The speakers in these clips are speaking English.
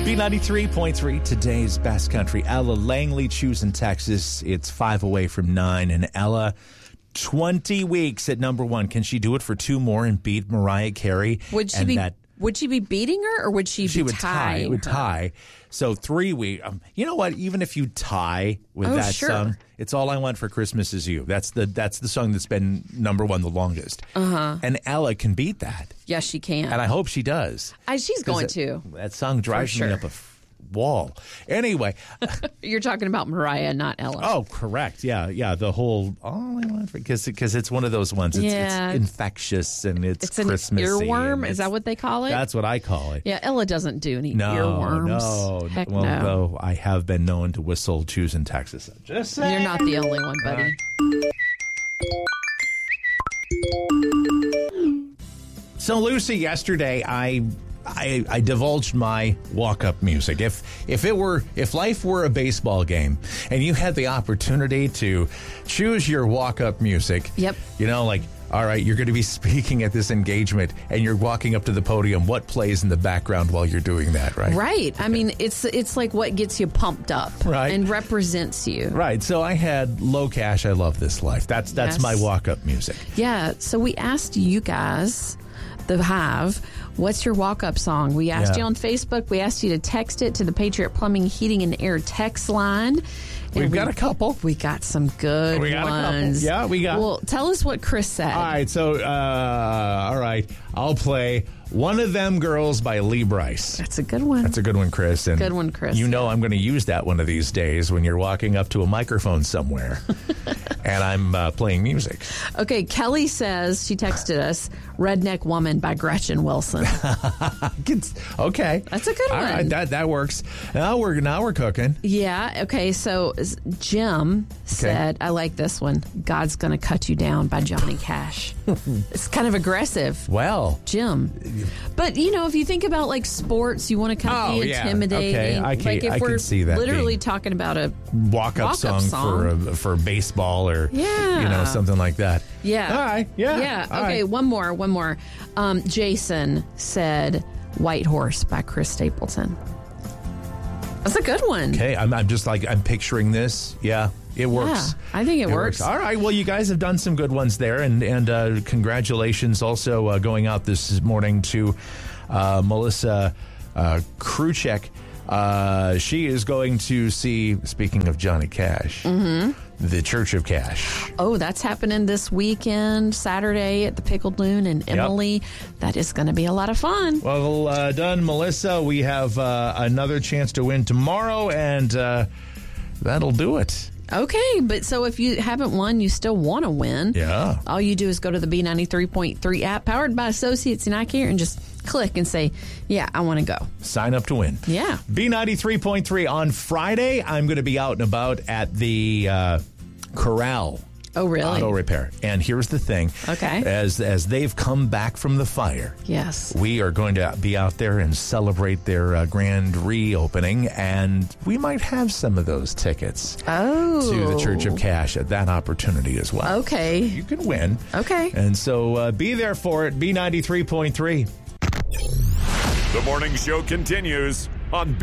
B93.3, today's best country. Ella Langley choosing Texas. It's 5 away from 9. And Ella, 20 weeks at number 1. Can she do it for 2 more and beat Mariah Carey? Would she be beating her, or would she be tying? She would tie. So 3 weeks. You know what? Even if you tie with that song, it's All I Want for Christmas Is You. That's the song that's been number 1 the longest. And Ella can beat that. Yes, she can. And I hope she does. She's going to. That song drives me up a wall. Anyway. You're talking about Mariah, not Ella. Oh, correct. Yeah. The whole All I Want for, because it's one of those ones. It's infectious and it's Christmassy. It's an earworm. Is that what they call it? That's what I call it. Yeah, Ella doesn't do any earworms. No. Heck well, no. though I have been known to whistle choosing Texas. Just saying. You're not the only one, buddy. So, Lucy, yesterday I divulged my walk-up music. If life were a baseball game and you had the opportunity to choose your walk-up music, yep. Like, all right, you're going to be speaking at this engagement and you're walking up to the podium. What plays in the background while you're doing that, right? Right. I mean, it's like what gets you pumped up, right, and represents you. Right. So I had Low Cash, I Love This Life. That's my walk-up music. Yeah. So we asked you guys, the Hive, what's your walk-up song? We asked you on Facebook. We asked you to text it to the Patriot Plumbing, Heating, and Air text line. We've got a couple. We got some good ones. A couple. Yeah, we got. Well, tell us what Chris said. All right, so, I'll play One of Them Girls by Lee Brice. That's a good one. That's a good one, Chris. And good one, Chris. You know I'm going to use that one of these days when you're walking up to a microphone somewhere and I'm playing music. Okay, Kelly says, she texted us, Redneck Woman by Gretchen Wilson. Okay. That's a good one. All right, that works. Now we're cooking. Yeah, okay, so Jim said, I like this one, God's Gonna Cut You Down by Johnny Cash. It's kind of aggressive. Well, Jim. But, if you think about, like, sports, you want to kind of be intimidating. Okay, I can see that literally talking about a walk-up song for baseball or, something like that. Yeah. All right, yeah. Okay, right. one more. Jason said White Horse by Chris Stapleton. That's a good one. Okay, I'm just like, I'm picturing this. Yeah. It works. Yeah, I think it works. All right. Well, you guys have done some good ones there, and congratulations also going out this morning to Melissa Kruchek. She is going to see, speaking of Johnny Cash, the Church of Cash. Oh, that's happening this weekend, Saturday at the Pickled Loon in Emily. Yep. That is going to be a lot of fun. Well done, Melissa. We have another chance to win tomorrow, and that'll do it. Okay, but so if you haven't won, you still want to win. Yeah. All you do is go to the B93.3 app, powered by Associates and iCare, and just click and say, yeah, I want to go. Sign up to win. Yeah. B93.3 on Friday. I'm going to be out and about at the Corral. Oh, really? Auto repair. And here's the thing. Okay. As they've come back from the fire. Yes. We are going to be out there and celebrate their grand reopening, and we might have some of those tickets to the Church of Cash at that opportunity as well. Okay. So you can win. Okay. And so be there for it. B93.3. The morning show continues on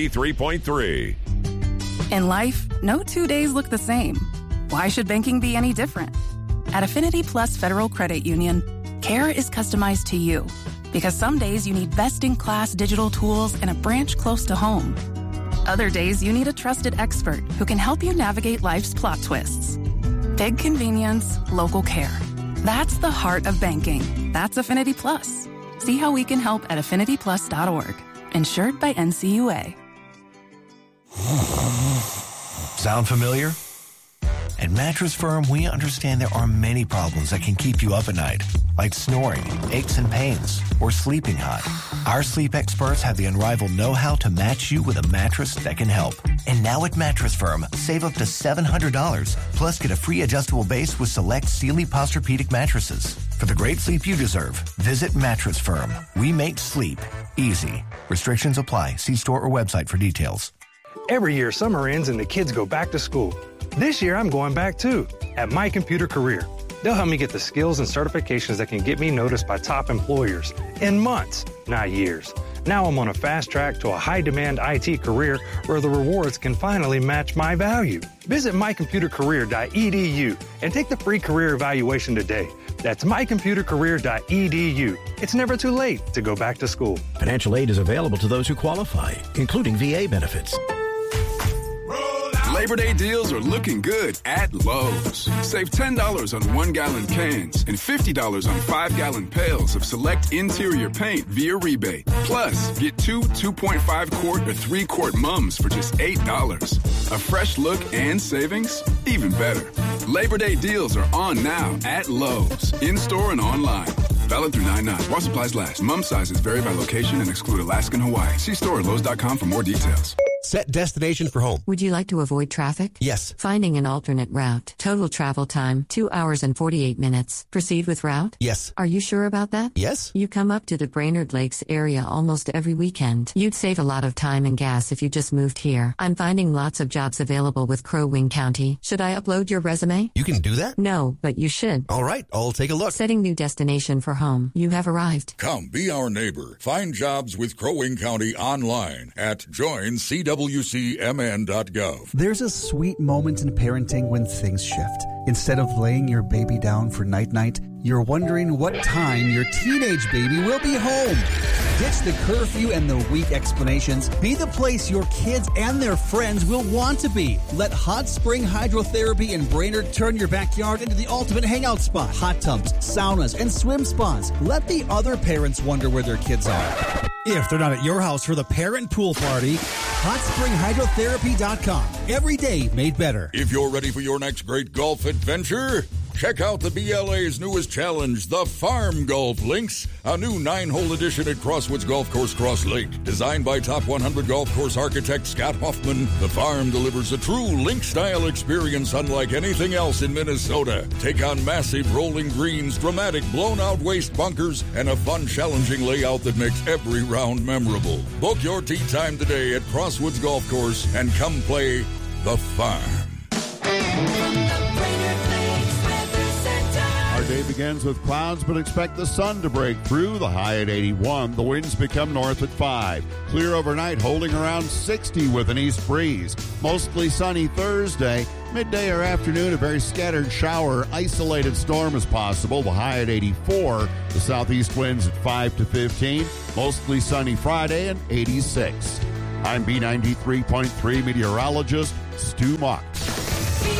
B93.3. In life, no 2 days look the same. Why should banking be any different? At Affinity Plus Federal Credit Union, care is customized to you because some days you need best-in-class digital tools in a branch close to home. Other days you need a trusted expert who can help you navigate life's plot twists. Big convenience, local care. That's the heart of banking. That's Affinity Plus. See how we can help at affinityplus.org. Insured by NCUA. Sound familiar? At Mattress Firm, we understand there are many problems that can keep you up at night, like snoring, aches and pains, or sleeping hot. Our sleep experts have the unrivaled know-how to match you with a mattress that can help. And now at Mattress Firm, save up to $700, plus get a free adjustable base with select Sealy Posturepedic mattresses. For the great sleep you deserve, visit Mattress Firm. We make sleep easy. Restrictions apply. See store or website for details. Every year, summer ends and the kids go back to school. This year, I'm going back too, at My Computer Career. They'll help me get the skills and certifications that can get me noticed by top employers in months, not years. Now I'm on a fast track to a high-demand IT career where the rewards can finally match my value. Visit mycomputercareer.edu and take the free career evaluation today. That's mycomputercareer.edu. It's never too late to go back to school. Financial aid is available to those who qualify, including VA benefits. Labor Day deals are looking good at Lowe's. Save $10 on 1-gallon cans and $50 on 5-gallon pails of select interior paint via rebate. Plus, get 2 2.5-quart or 3-quart mums for just $8. A fresh look and savings? Even better. Labor Day deals are on now at Lowe's, in-store and online. Valid through 9/9. While supplies last. Mum sizes vary by location and exclude Alaska and Hawaii. See store at Lowe's.com for more details. Set destination for home. Would you like to avoid traffic? Yes. Finding an alternate route. Total travel time, 2 hours and 48 minutes. Proceed with route? Yes. Are you sure about that? Yes. You come up to the Brainerd Lakes area almost every weekend. You'd save a lot of time and gas if you just moved here. I'm finding lots of jobs available with Crow Wing County. Should I upload your resume? You can do that? No, but you should. All right, I'll take a look. Setting new destination for home. You have arrived. Come be our neighbor. Find jobs with Crow Wing County online at joincwcmn.gov. There's a sweet moment in parenting when things shift. Instead of laying your baby down for night-night, you're wondering what time your teenage baby will be home. Ditch the curfew and the weak explanations. Be the place your kids and their friends will want to be. Let Hot Spring Hydrotherapy in Brainerd turn your backyard into the ultimate hangout spot. Hot tubs, saunas, and swim spas. Let the other parents wonder where their kids are. If they're not at your house for the parent pool party, HotSpringHydrotherapy.com. Every day made better. If you're ready for your next great golf adventure, check out the BLA's newest challenge, the Farm Golf Links, a new 9-hole edition at Crosswoods Golf Course, Cross Lake. Designed by top 100 golf course architect Scott Hoffman, the Farm delivers a true link-style experience unlike anything else in Minnesota. Take on massive rolling greens, dramatic blown-out waste bunkers, and a fun, challenging layout that makes every round memorable. Book your tee time today at Crosswoods Golf Course and come play the Farm. Our day begins with clouds, but expect the sun to break through. The high at 81. The winds become north at 5. Clear overnight, holding around 60 with an east breeze. Mostly sunny Thursday. Midday or afternoon, a very scattered shower, isolated storm is possible. The high at 84. The southeast winds at 5 to 15. Mostly sunny Friday and 86. I'm B93.3 meteorologist Stu Mock.